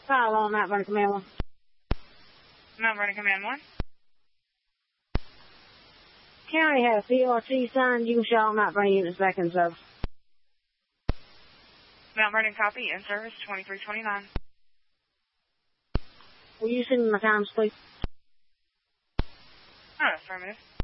Follow Mount Vernon Command 1. Mount Vernon Command 1. County has CRT signed. You can show Mount Vernon units back in service. Mount Vernon copy, in service 2329. Will you send me my times, please? Affirmative.